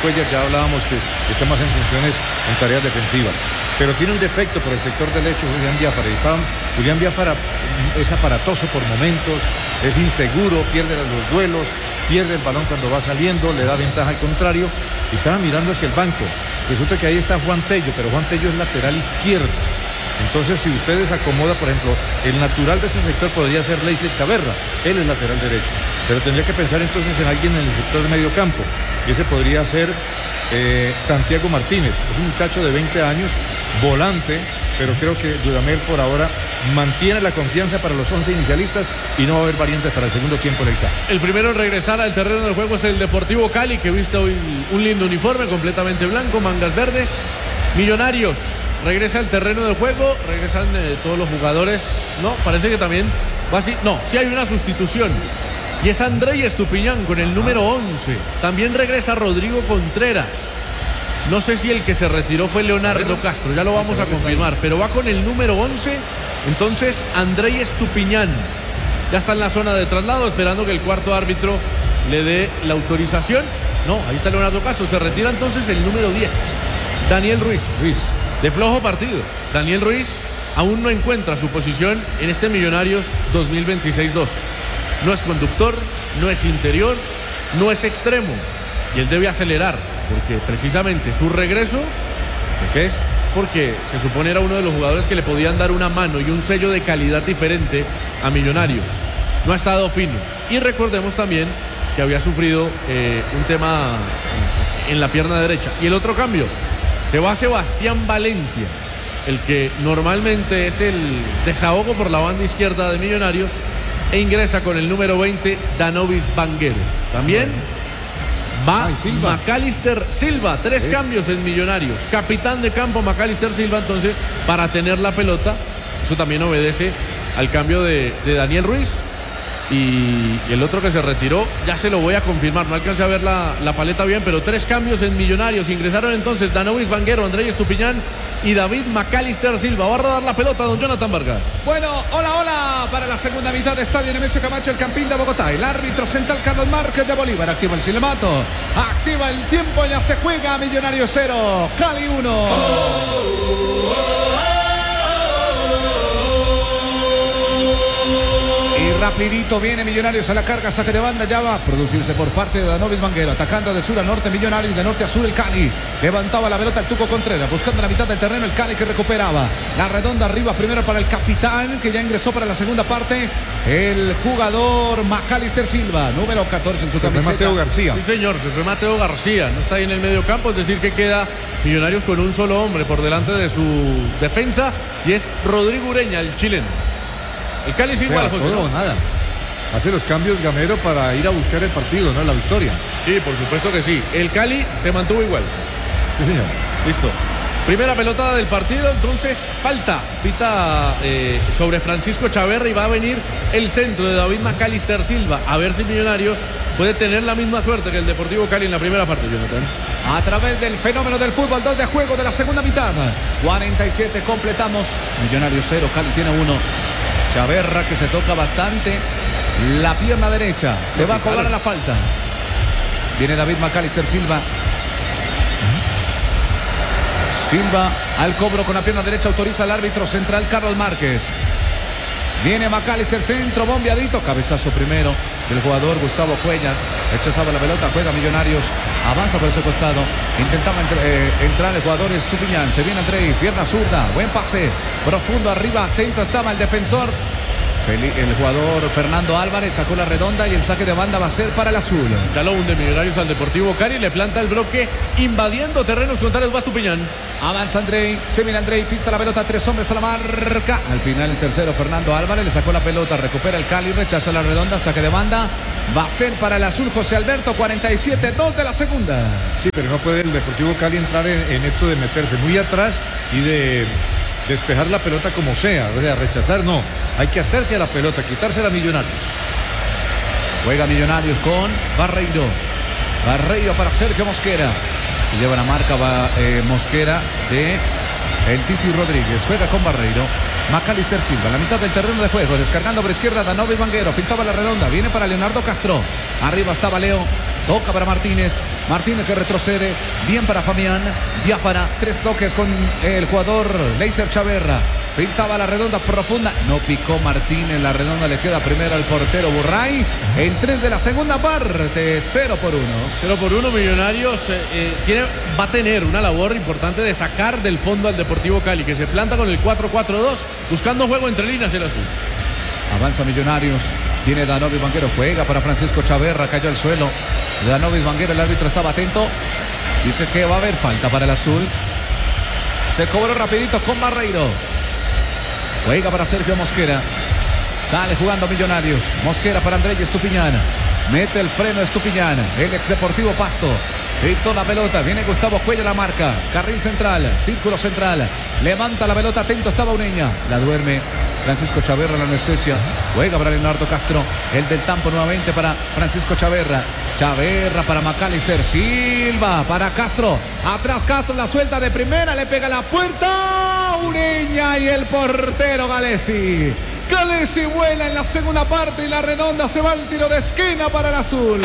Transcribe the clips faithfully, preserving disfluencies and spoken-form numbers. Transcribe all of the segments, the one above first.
Cuellar, ya hablábamos que está más en funciones en tareas defensivas. Pero tiene un defecto por el sector derecho Julián Biafara. Y estaba, Julián Biafara es aparatoso por momentos, es inseguro, pierde los duelos, pierde el balón cuando va saliendo, le da ventaja al contrario. Y estaba mirando hacia el banco. Resulta que ahí está Juan Tello, pero Juan Tello es lateral izquierdo. Entonces, si ustedes acomoda, por ejemplo, el natural de ese sector podría ser Leice Chaverra, él es lateral derecho, pero tendría que pensar entonces en alguien en el sector de medio campo, y ese podría ser eh, Santiago Martínez, es un muchacho de veinte años, volante, pero creo que Dudamel por ahora mantiene la confianza para los once inicialistas y no va a haber variantes para el segundo tiempo en el campo. El primero en regresar al terreno del juego es el Deportivo Cali, que viste hoy un lindo uniforme completamente blanco, mangas verdes. Millonarios regresa al terreno de juego, regresan eh, todos los jugadores, no, parece que también va así, no, sí hay una sustitución y es Andrei Estupiñán con el número once, también regresa Rodrigo Contreras, no sé si el que se retiró fue Leonardo Castro, ya lo vamos a confirmar, pero va con el número once, entonces Andrei Estupiñán ya está en la zona de traslado esperando que el cuarto árbitro le dé la autorización, no, ahí está Leonardo Castro, se retira entonces el número diez. Daniel Ruiz, Ruiz, de flojo partido. Daniel Ruiz aún no encuentra su posición en este Millonarios dos mil veintiséis dos. No es conductor, no es interior, no es extremo. Y él debe acelerar, porque precisamente su regreso pues es porque se supone era uno de los jugadores que le podían dar una mano y un sello de calidad diferente a Millonarios. No ha estado fino. Y recordemos también que había sufrido eh, un tema en la pierna derecha. Y el otro cambio, se va Sebastián Valencia, el que normalmente es el desahogo por la banda izquierda de Millonarios, e ingresa con el número veinte, Danovis Banguero. También va Ay, Silva. Macalister Silva, tres sí. cambios en Millonarios. Capitán de campo Macalister Silva, entonces, para tener la pelota, eso también obedece al cambio de, de Daniel Ruiz. Y el otro que se retiró, ya se lo voy a confirmar, no alcancé a ver la, la paleta bien, pero tres cambios en Millonarios. Ingresaron entonces Danovis Banguero, Andrei Estupiñán y David Macalister Silva. Va a rodar la pelota don Jonathan Vargas. Bueno, hola, hola, para la segunda mitad de Estadio Nemesio Camacho, el Campín de Bogotá. El árbitro central Carlos Márquez de Bolívar activa el silbato, activa el tiempo, ya se juega. Millonarios cero, Cali uno. Oh, oh, oh. Rapidito viene Millonarios a la carga, saque de banda, ya va a producirse por parte de Danovis Banguero, atacando de sur a norte Millonarios, de norte a sur el Cali, levantaba la pelota el Tuco Contreras, buscando la mitad del terreno el Cali que recuperaba, la redonda arriba primero para el capitán que ya ingresó para la segunda parte, el jugador Macalister Silva, número catorce en su se camiseta. Fue Mateo García. Sí señor, se fue Mateo García, no está ahí en el medio campo, es decir que queda Millonarios con un solo hombre por delante de su defensa y es Rodrigo Ureña, el chileno. El Cali es igual, José. Todo o nada. Hace los cambios Gamero para ir a buscar el partido, ¿no? La victoria. Sí, por supuesto que sí. El Cali se mantuvo igual. Sí, señor. Listo. Primera pelotada del partido, entonces falta. Pita eh, sobre Francisco Chaverra y va a venir el centro de David Macalister Silva. A ver si Millonarios puede tener la misma suerte que el Deportivo Cali en la primera parte, Jonathan. A través del fenómeno del fútbol, dos de juego de la segunda mitad. cuarenta y siete completamos. Millonarios cero, Cali tiene uno. Chaverra que se toca bastante la pierna derecha, se va a cobrar la falta. Viene David Macalister Silva. Silva al cobro con la pierna derecha, autoriza el árbitro central Carlos Márquez. Viene Macalister, centro, bombeadito, cabezazo primero del jugador Gustavo Cuellar. Rechazaba la pelota, juega Millonarios, avanza por ese costado, intentaba entr eh, entrar el jugador Estupiñán, se viene Andrei, pierna zurda, buen pase, profundo arriba, atento estaba el defensor. El jugador Fernando Álvarez sacó la redonda y el saque de banda va a ser para el azul. Ya lo hunde Millonarios al Deportivo Cali, le planta el bloque, invadiendo terrenos contrarios, va Estupiñán. Avanza Andrei, se viene Andrei, pinta la pelota, tres hombres a la marca. Al final el tercero, Fernando Álvarez, le sacó la pelota, recupera el Cali, rechaza la redonda, saque de banda. Va a ser para el azul José Alberto, cuarenta y siete dos de la segunda. Sí, pero no puede el Deportivo Cali entrar en, en esto de meterse muy atrás y de despejar la pelota como sea, o sea, rechazar no, hay que hacerse a la pelota, quitársela a Millonarios. Juega Millonarios con Barreiro, Barreiro para Sergio Mosquera, se lleva la marca va, eh, Mosquera de el Titi Rodríguez, juega con Barreiro. Macalister Silva, la mitad del terreno de juego, descargando por izquierda Danovis Banguero, pintaba la redonda, viene para Leonardo Castro, arriba estaba Leo Toca para Martínez. Martínez que retrocede. Bien para Fabián. Biafara. Tres toques con el jugador Leiser Chaverra. Pintaba la redonda profunda. No picó Martínez. La redonda le queda primero al portero Burray. En tres de la segunda parte. cero por uno. cero por uno. Millonarios eh, eh, tiene, va a tener una labor importante de sacar del fondo al Deportivo Cali, que se planta con el cuatro cuatro dos, buscando juego entre líneas el azul. Avanza Millonarios. Viene Danovis Vanguero. Juega para Francisco Chaverra. Cayó al suelo. Danovis Vanguero. El árbitro estaba atento. Dice que va a haber falta para el azul. Se cobró rapidito con Barreiro. Juega para Sergio Mosquera. Sale jugando Millonarios. Mosquera para Andrés Estupiñán. Mete el freno Estupiñán. El ex Deportivo Pasto. Pintó la pelota. Viene Gustavo Cuellar, la marca. Carril central. Círculo central. Levanta la pelota. Atento estaba Ureña. La duerme Francisco Chaverra, la anestesia. Juega para Leonardo Castro. El del Tampo nuevamente para Francisco Chaverra. Chaverra para Macalister. Silva para Castro. Atrás Castro, la suelta de primera. Le pega la puerta. Ureña y el portero Galesi. Galesi vuela en la segunda parte y la redonda se va al tiro de esquina para el azul.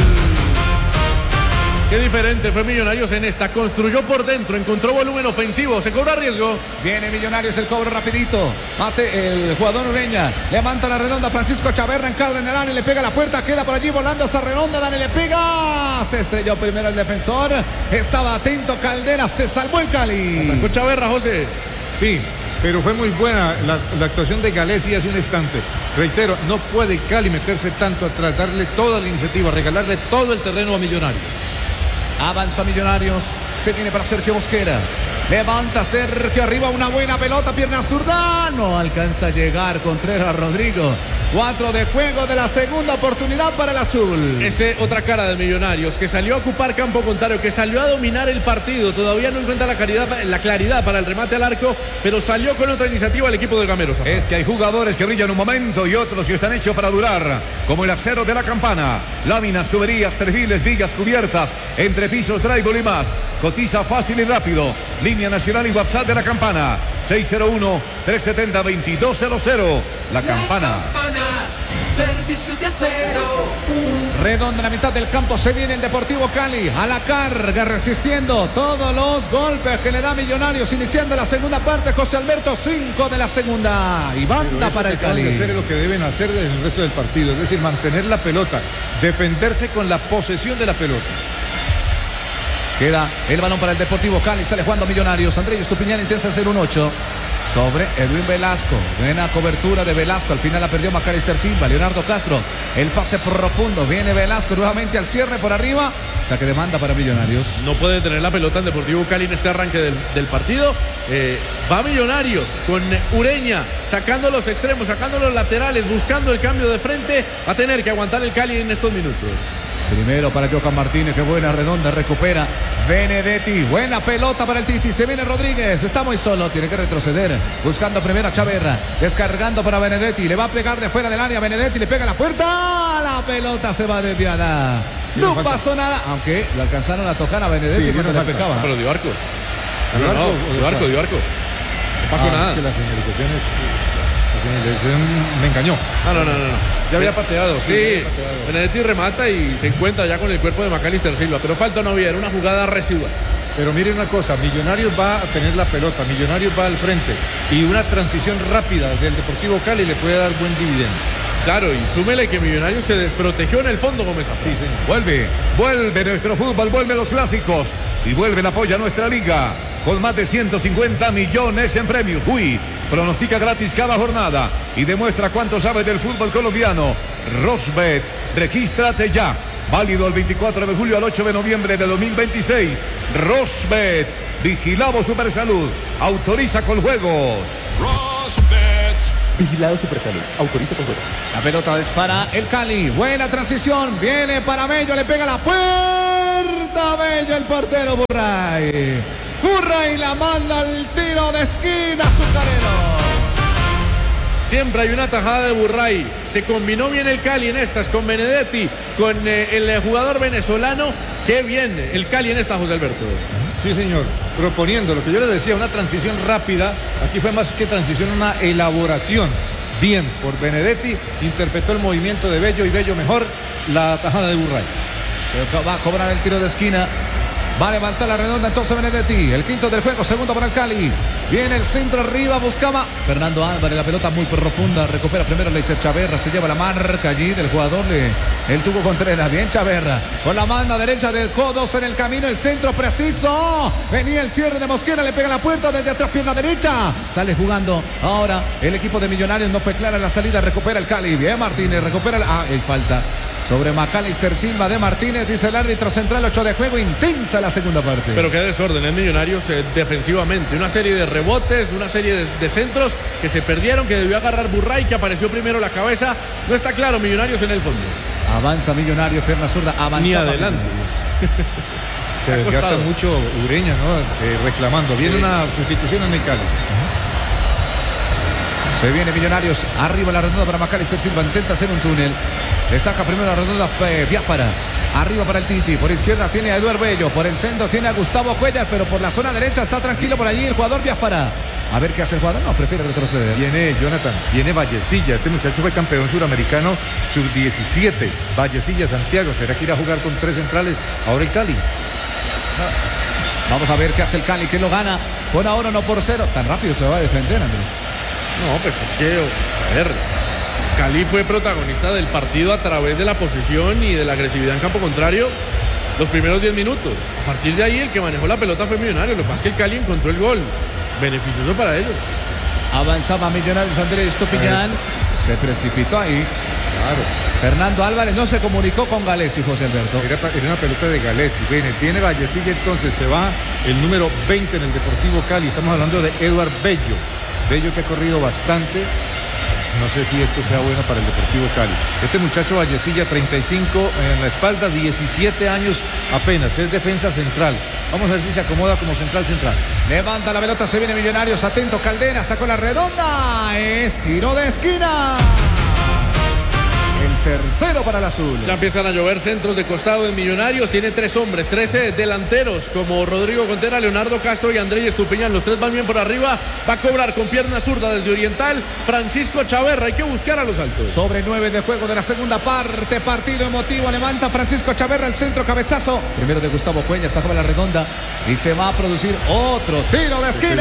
Qué diferente fue Millonarios en esta. Construyó por dentro, encontró volumen ofensivo, se cobró a riesgo. Viene Millonarios, el cobro rapidito. Mate el jugador Ureña. Levanta la redonda, Francisco Chaverra encadra en el área, le pega la puerta, queda por allí volando esa redonda. Dani le pega. Se estrelló primero el defensor. Estaba atento Caldera, se salvó el Cali. La sacó Chaverra, José. Sí, pero fue muy buena la, la actuación de Galesi hace un instante. Reitero, no puede el Cali meterse tanto atrás, darle toda la iniciativa, regalarle todo el terreno a Millonarios. Avanza Millonarios. Se viene para Sergio Mosquera. Levanta Sergio arriba. Una buena pelota. Pierna zurda. No alcanza a llegar Contreras Rodrigo. Cuatro de juego de la segunda oportunidad para el azul. Ese otra cara de Millonarios, que salió a ocupar campo contrario, que salió a dominar el partido. Todavía no encuentra la claridad, la claridad para el remate al arco, pero salió con otra iniciativa el equipo de Gamero. Es que hay jugadores que brillan un momento y otros que están hechos para durar, como el acero de la Campana. Láminas, tuberías, perfiles, vigas, cubiertas, entrepisos, drywall y más. Cotiza fácil y rápido. Línea nacional y WhatsApp de la Campana. seis cero uno, tres siete cero, dos dos cero cero. La Campana. La Campana, servicio de acero. Redonda en la mitad del campo. Se viene el Deportivo Cali a la carga, resistiendo todos los golpes que le da Millonarios. Iniciando la segunda parte, José Alberto, cinco de la segunda. Y banda para el Cali. Hacer lo que deben hacer en el resto del partido. Es decir, mantener la pelota. Defenderse con la posesión de la pelota. Queda el balón para el Deportivo Cali. Sale jugando Millonarios. Andrés Estupiñán intenta hacer un ocho. Sobre Edwin Velasco. Buena cobertura de Velasco. Al final la perdió Macalister Silva. Leonardo Castro. El pase profundo. Viene Velasco nuevamente al cierre por arriba. Saque de manda para Millonarios. No puede tener la pelota el Deportivo Cali en este arranque del, del partido. Eh, va Millonarios con Ureña. Sacando los extremos, sacando los laterales, buscando el cambio de frente. Va a tener que aguantar el Cali en estos minutos. Primero para Johan Martínez, qué buena redonda, recupera Benedetti, buena pelota para el Titi, se viene Rodríguez, está muy solo, tiene que retroceder, buscando primero a Chaverra, descargando para Benedetti, le va a pegar de fuera del área, Benedetti le pega la puerta, la pelota se va desviada, no pasó nada, aunque lo alcanzaron a tocar a Benedetti sí, cuando le pegaba. Pero dio arco, no, no, dio arco, dio arco, no pasó ah, nada. Es que las señalizaciones... me engañó. No, no, no, no. Ya había pateado. Sí, sí pateado. Benedetti remata y se encuentra ya con el cuerpo de Macalister Silva, pero falta no había, era una jugada residual. Pero miren una cosa, Millonarios va a tener la pelota, Millonarios va al frente y una transición rápida del Deportivo Cali le puede dar buen dividendo. Claro, y súmele que Millonarios se desprotegió en el fondo, Gómez. Sí, señor. Vuelve, vuelve nuestro fútbol, vuelve los clásicos y vuelve el apoyo a nuestra liga. Con más de ciento cincuenta millones en premios. Uy, pronostica gratis cada jornada y demuestra cuánto sabe del fútbol colombiano. Rosbet, regístrate ya. Válido el veinticuatro de julio al ocho de noviembre de dos mil veintiséis. Rosbet, vigilamos Supersalud. Autoriza con juegos. Rosbet. Vigilado Supersalud. Autoriza con juegos. La pelota es para el Cali. Buena transición. Viene para Bello. Le pega la puerta. Bello, el portero Burray. Burray la manda al tiro de esquina azucarero. Siempre hay una tajada de Burray. Se combinó bien el Cali en estas con Benedetti, con eh, el jugador venezolano. Qué bien el Cali en esta, José Alberto. Sí, señor. Proponiendo lo que yo les decía, una transición rápida. Aquí fue más que transición, una elaboración. Bien, por Benedetti. Interpretó el movimiento de Bello y Bello mejor la tajada de Burray. Se va a cobrar el tiro de esquina. Va a levantar la redonda entonces Benedetti. El quinto del juego, segundo para el Cali. Viene el centro arriba, buscaba Fernando Álvarez, la pelota muy profunda. Recupera primero Leiser Chaverra, se lleva la marca allí del jugador de el Tuco Contreras. Bien Chaverra, con la mano derecha de codos en el camino, el centro preciso. Venía el cierre de Mosquera, le pega la puerta desde atrás, pierna derecha. Sale jugando ahora el equipo de Millonarios, no fue clara la salida, recupera el Cali. Bien Martínez, recupera la... Ah, el falta sobre Macalister Silva de Martínez, dice el árbitro central. Ocho de juego, intensa la segunda parte. Pero qué desorden en Millonarios eh, defensivamente. Una serie de rebotes, una serie de, de centros que se perdieron, que debió agarrar Burray, que apareció primero la cabeza. No está claro Millonarios en el fondo. Avanza Millonarios, pierna zurda, avanza. Ni adelante. Se desgasta mucho Ureña, ¿no? Eh, reclamando. Viene sí. una sustitución en el Cali. Se viene Millonarios, arriba la redonda para Macalister Silva, intenta hacer un túnel. Le saca primero la redonda eh, Biafara. Arriba para el Titi, por izquierda tiene a Eduardo Bello, por el centro tiene a Gustavo Cuellar, pero por la zona derecha está tranquilo por allí el jugador Biafara. A ver qué hace el jugador, no, prefiere retroceder. Viene Jonathan, viene Vallecilla, este muchacho fue campeón suramericano sub diecisiete. Vallecilla, Santiago, ¿será que irá a jugar con tres centrales? Ahora el Cali. No. Vamos a ver qué hace el Cali, que lo gana. Por ahora no por cero. Tan rápido se va a defender, Andrés. No, pues es que, a ver, Cali fue protagonista del partido a través de la posesión y de la agresividad en campo contrario los primeros diez minutos. A partir de ahí el que manejó la pelota fue Millonarios. Lo que pasa es que el Cali encontró el gol, beneficioso para ellos. Avanzaba Millonarios, Andrés Estupiñán se precipitó ahí. Claro. Fernando Álvarez no se comunicó con Galesi, José Alberto. Era, era una pelota de Galesi. Viene, viene Vallecilla, entonces se va el número veinte en el Deportivo Cali. Estamos hablando de Eduardo Bello. Bello que ha corrido bastante. No sé si esto sea bueno para el Deportivo Cali. Este muchacho Vallecilla, treinta y cinco en la espalda, diecisiete años apenas. Es defensa central. Vamos a ver si se acomoda como central central. Levanta la pelota, se viene Millonarios. Atento Caldera, sacó la redonda. Es tiro de esquina. El tercero para el azul. Ya empiezan a llover centros de costado en Millonarios. Tiene tres hombres, trece delanteros como Rodrigo Contera, Leonardo Castro y Andrés Estupiñán. Los tres van bien por arriba. Va a cobrar con pierna zurda desde Oriental Francisco Chaverra. Hay que buscar a los altos. Sobre nueve de juego de la segunda parte. Partido emotivo. Levanta Francisco Chaverra el centro, cabezazo. Primero de Gustavo Cuellar, sacaba la redonda y se va a producir otro tiro de esquina.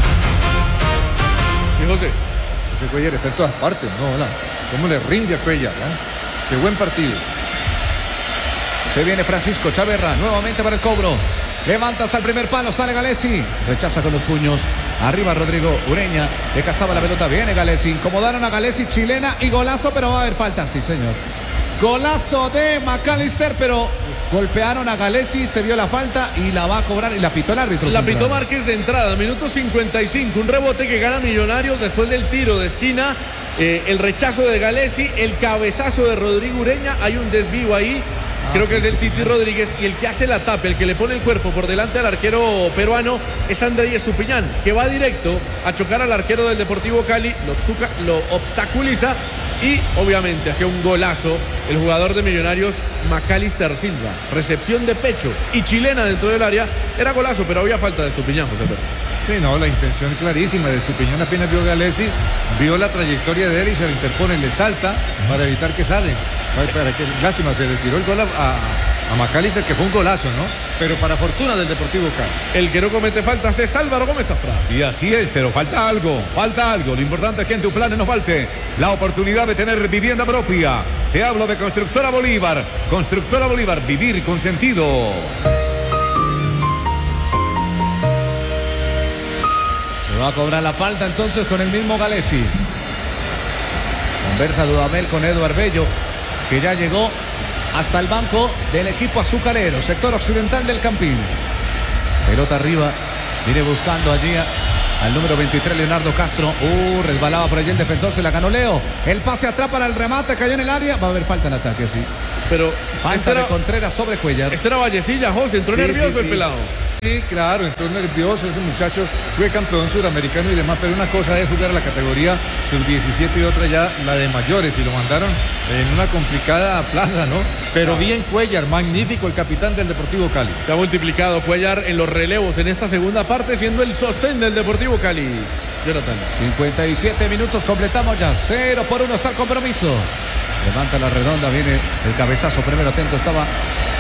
Y José, ese Cuellar está en todas partes, ¿no? Hola. ¿Cómo le rinde a Cuellar? ¿eh? Qué buen partido. Se viene Francisco Chaverra nuevamente para el cobro. Levanta hasta el primer palo, sale Galesi. Rechaza con los puños. Arriba Rodrigo Ureña. Le cazaba la pelota. Viene Galesi. Incomodaron a Galesi, chilena y golazo, pero va a haber falta. Sí, señor. Golazo de Macalister, pero golpearon a Galesi, se vio la falta y la va a cobrar y la pitó el árbitro. La pitó Márquez de entrada, minuto cincuenta y cinco. Un rebote que gana Millonarios después del tiro de esquina. Eh, el rechazo de Galesi, el cabezazo de Rodrigo Ureña. Hay un desvío ahí. Ah, Creo sí, que es del Titi Rodríguez. Y el que hace la tapa, el que le pone el cuerpo por delante al arquero peruano, es Andrés Estupiñán, que va directo a chocar al arquero del Deportivo Cali. Lo, obstuca, lo obstaculiza. Y obviamente hacía un golazo el jugador de Millonarios, Macalister Silva. Recepción de pecho y chilena dentro del área. Era golazo, pero había falta de Estupiñán, José Alberto. Sí, no, la intención clarísima de Estupiñán. Apenas vio a Galesi, vio la trayectoria de él y se lo interpone, le salta para evitar que sale. Para que, lástima, se le tiró el gol a, a, a Macalister, que fue un golazo, ¿no? Pero para fortuna del Deportivo Cali. El que no comete faltas es Álvaro Gómez Zafra. Y así es, pero falta algo, falta algo. Lo importante es que en tu plan no falte la oportunidad de tener vivienda propia. Te hablo de Constructora Bolívar. Constructora Bolívar, vivir con sentido. Va a cobrar la falta entonces con el mismo Galesi. Conversa Dudamel con Eduardo Bello, que ya llegó hasta el banco del equipo azucarero, sector occidental del Campín. Pelota arriba, viene buscando allí a, al número veintitrés, Leonardo Castro. Uh, resbalaba por allí el defensor, se la ganó Leo. El pase atrás para el remate, cayó en el área. Va a haber falta en ataque, sí. Pero falta de Contreras sobre Cuellar. Este era Vallecilla, José, entró sí, nervioso sí, sí. el pelado. Sí, claro, entró nervioso ese muchacho, fue campeón suramericano y demás, pero una cosa es jugar a la categoría sub diecisiete y otra ya la de mayores, y lo mandaron en una complicada plaza, ¿no? Pero bien Cuellar, magnífico el capitán del Deportivo Cali. Se ha multiplicado Cuellar en los relevos en esta segunda parte, siendo el sostén del Deportivo Cali. Jonathan. cincuenta y siete minutos, completamos ya, cero por uno está el compromiso. Levanta la redonda, viene el cabezazo, primero atento estaba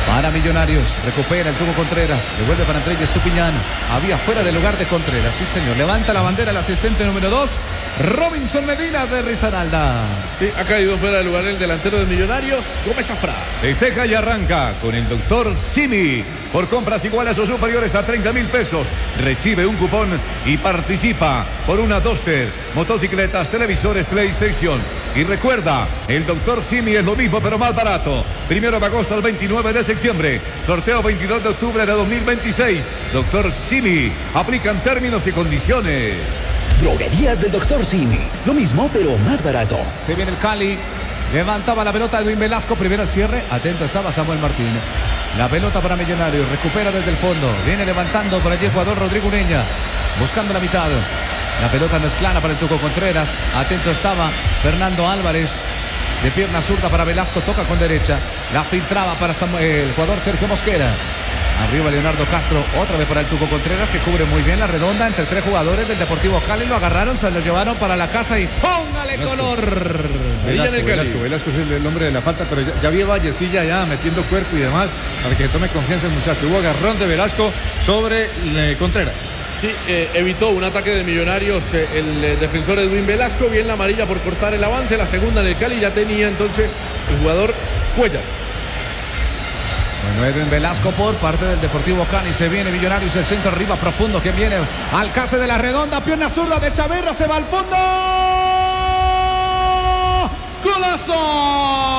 Para Millonarios, recupera el Tuco Contreras, devuelve para Andrés Estupiñán. Había fuera del lugar de Contreras, sí señor. Levanta la bandera el asistente número dos, Robinson Medina de Risaralda. Sí, ha caído fuera del lugar el delantero de Millonarios, Gómez Zafra. Festeja y arranca con el doctor Simi. Por compras iguales o superiores a treinta mil pesos, recibe un cupón y participa por una Duster, motocicletas, televisores, PlayStation. Y recuerda, el doctor Simi es lo mismo pero más barato. Primero de agosto al veintinueve de septiembre. Sorteo veintidós de octubre de dos mil veintiséis. doctor Simi. Aplican términos y condiciones. Droguerías del doctor Simi. Lo mismo, pero más barato. Se viene el Cali. Levantaba la pelota Edwin Velasco. Primero el cierre. Atento estaba Samuel Martínez. La pelota para Millonarios. Recupera desde el fondo. Viene levantando por allí el jugador Rodrigo Ureña. Buscando la mitad. La pelota no es clara para el Tuco Contreras. Atento estaba Fernando Álvarez. De pierna zurda para Velasco. Toca con derecha. La filtraba para Samuel, el jugador Sergio Mosquera. Arriba Leonardo Castro, otra vez para el Tuco Contreras, que cubre muy bien la redonda entre tres jugadores del Deportivo Cali. Lo agarraron, se lo llevaron para la casa y ¡póngale Velasco. color! Velasco, Velasco, Velasco es el, el hombre de la falta, pero ya, ya vi a Vallecilla ya metiendo cuerpo y demás para que tome confianza el muchacho. Hubo agarrón de Velasco sobre eh, Contreras. Sí, eh, evitó un ataque de Millonarios eh, el eh, defensor Edwin Velasco. Bien la amarilla por cortar el avance. La segunda en el Cali ya tenía entonces el jugador Cuellar. Bueno, Edwin Velasco por parte del Deportivo Cali. Se viene Millonarios, el centro arriba profundo que viene al case de la redonda. Pierna zurda de Chaverra, se va al fondo. ¡Golazo!